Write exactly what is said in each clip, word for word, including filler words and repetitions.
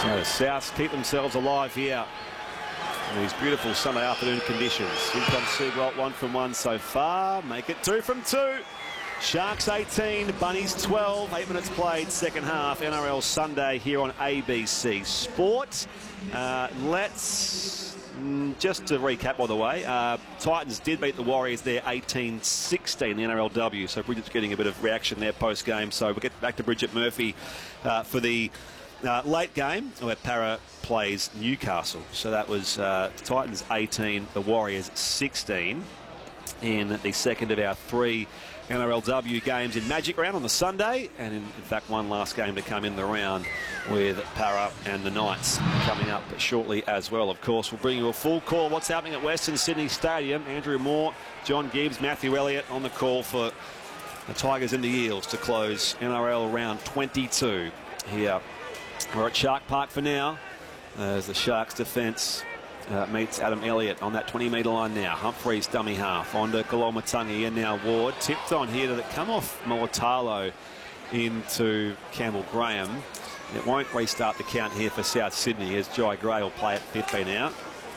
So the Souths keep themselves alive here in these beautiful summer afternoon conditions. Here comes Seagwalt, one from one so far. Make it two from two. Sharks eighteen, Bunnies twelve. Eight minutes played, second half. N R L Sunday here on A B C Sport. Uh, let's mm, just to recap, by the way, uh, Titans did beat the Warriors there eighteen sixteen, the N R L W. So Bridget's getting a bit of reaction there post game. So we'll get back to Bridget Murphy uh, for the uh, late game where Para plays Newcastle. So that was uh, Titans eighteen, the Warriors sixteen in the second of our three N R L W games in Magic Round on the Sunday, and in, in fact one last game to come in the round with Para and the Knights coming up shortly as well. Of course, we'll bring you a full call of what's happening at Western Sydney Stadium. Andrew Moore, John Gibbs, Matthew Elliott on the call for the Tigers and the Eels to close N R L round twenty-two here. We're at Shark Park for now as the Sharks defence Uh, meets Adam Elliott on that twenty metre line now. Humphreys dummy half onto Koloamatangi, and now Ward tipped on here to come off Moatalo into Campbell Graham. It won't restart the count here for South Sydney as Jai Gray will play at fifteen out.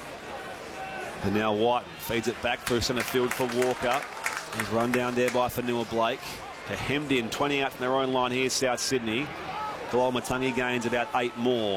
And now White feeds it back through centre field for Walker. He's run down there by Fanua Blake. They're hemmed in, twenty out from their own line here, South Sydney. Koloamatangi gains about eight more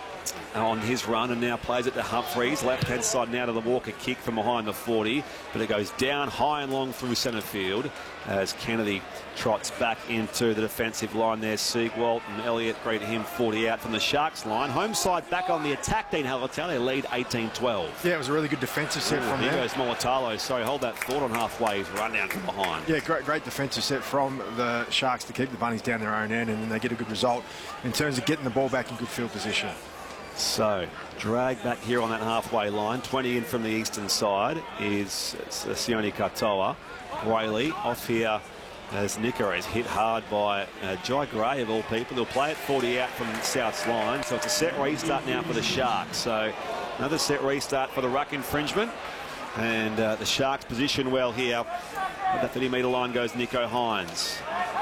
on his run, and now plays it to Humphreys. Left hand side now to the Walker kick from behind the forty, but it goes down high and long through centre field as Kennedy trots back into the defensive line there. Seagwalt and Elliott greet him, forty out from the Sharks line. Home side back on the attack. Dean Hallertau, they lead eighteen twelve. Yeah, it was a really good defensive set Ooh, from here there. goes Moatalo. Sorry, hold that thought on halfway. He's run down from behind. Yeah, great, great defensive set from the Sharks to keep the Bunnies down their own end, and then they get a good result in terms of getting the ball back in good field position. So, drag back here on that halfway line. twenty in from the eastern side is Sione Katoa. Whaley off here as Nicker is hit hard by uh, Jai Gray, of all people. They'll play it forty out from South's line. So it's a set restart now for the Sharks. So another set restart for the ruck infringement. And uh, the Sharks position well here. At that thirty metre line goes Nicho Hynes.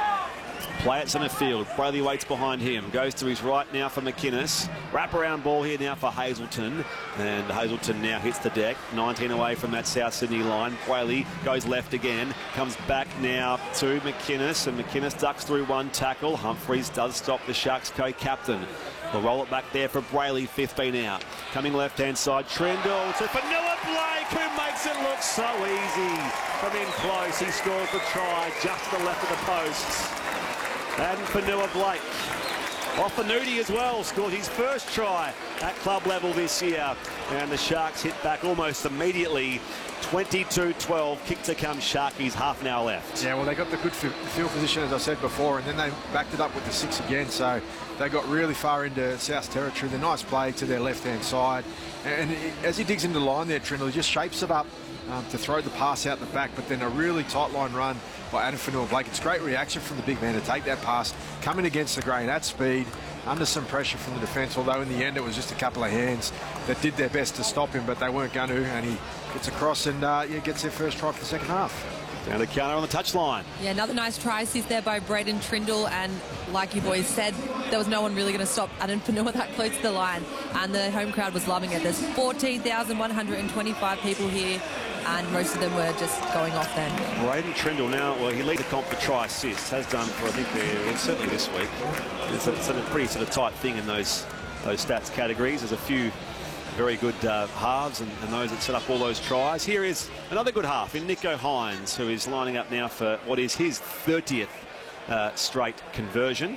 Play it centre field. Brayley waits behind him. Goes to his right now for McInnes. Wraparound ball here now for Hazelton. And Hazelton now hits the deck. nineteen away from that South Sydney line. Brayley goes left again. Comes back now to McInnes. And McInnes ducks through one tackle. Humphreys does stop the Sharks co-captain. They'll roll it back there for Brayley, fifteen out. Coming left-hand side, Trindle to Fanua Blake, who makes it look so easy. From in close, he scores the try just to the left of the posts. And Fanua Blake, off the nudie as well, scored his first try at club level this year. And the Sharks hit back almost immediately. twenty-two twelve, kick to come Sharkies, half an hour left. Yeah, well, they got the good field position, as I said before, and then they backed it up with the six again. So they got really far into South territory. The nice play to their left-hand side. And as he digs into the line there, Trindle, he just shapes it up um, to throw the pass out the back, but then a really tight line run by Adam Fanua Blake. It's great reaction from the big man to take that pass, coming against the grain at speed, under some pressure from the defence, although in the end it was just a couple of hands that did their best to stop him, but they weren't going to, and he gets across and uh, yeah, gets their first try for the second half. Down to counter on the touchline. Yeah, another nice try assist there by Braden Trindle, and like you boys said, there was no one really going to stop Adam Fanua that close to the line, and the home crowd was loving it. There's fourteen thousand one hundred twenty-five people here, and most of them were just going off then. Braden Trindle now, well, he leads the comp for try assists, has done for, I think, uh, certainly this week. It's a, it's a pretty sort of tight thing in those those stats categories. There's a few very good uh, halves and, and those that set up all those tries. Here is another good half in Nicho Hynes, who is lining up now for what is his thirtieth uh, straight conversion.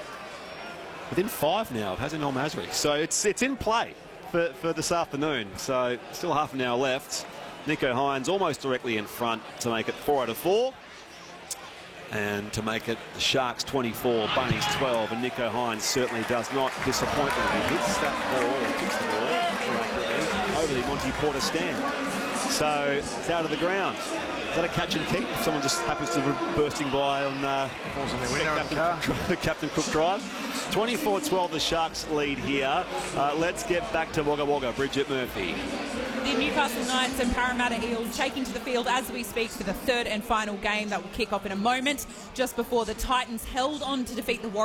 Within five now of Hazin El Masri. So it's it's in play for, for this afternoon. So still half an hour left. Nicho Hynes almost directly in front to make it four out of four. And to make it the Sharks twenty-four, Bunnies twelve, and Nicho Hynes certainly does not disappoint when he hits that ball or kicks the ball over the Monty Porter stand. So it's out of the ground. Is that a catch and keep? If someone just happens to be bursting by on uh, Falls in their window Captain, in the car. Captain Cook Drive. twenty-four twelve, the Sharks lead here. Uh, let's get back to Wagga Wagga. Bridget Murphy. The Newcastle Knights and Parramatta Eels taking to the field as we speak for the third and final game that will kick off in a moment. Just before the Titans held on to defeat the Warriors.